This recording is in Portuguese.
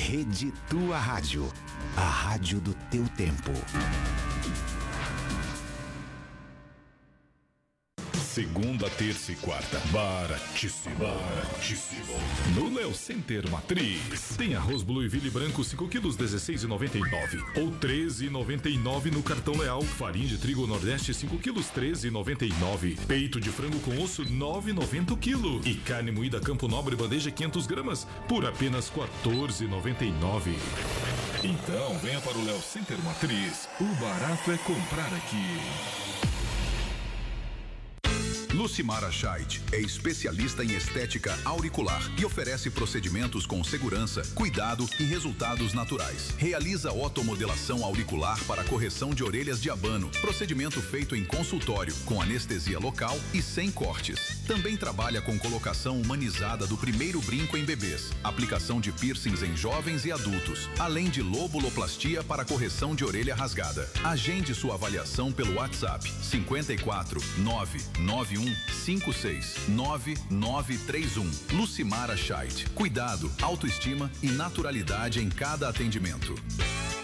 Rede Tua Rádio, a rádio do teu tempo. Segunda, terça e quarta, baratíssimo, baratíssimo. No Léo Center Matrix, tem arroz Blueville branco 5 quilos 16,99 ou 13,99 no cartão Leal. Farinha de trigo Nordeste 5 quilos 13,99. Peito de frango com osso 9,90 o quilo. E carne moída Campo Nobre bandeja 500 gramas por apenas 14,99. Então venha para o Léo Center Matriz. O barato é comprar aqui. Lucimara Scheidt é especialista em estética auricular e oferece procedimentos com segurança, cuidado e resultados naturais. Realiza otomodelação auricular para correção de orelhas de abano, procedimento feito em consultório, com anestesia local e sem cortes. Também trabalha com colocação humanizada do primeiro brinco em bebês, aplicação de piercings em jovens e adultos, além de lobuloplastia para correção de orelha rasgada. Agende sua avaliação pelo WhatsApp 54 991 56 9931. Lucimara Scheidt. Cuidado, autoestima e naturalidade em cada atendimento.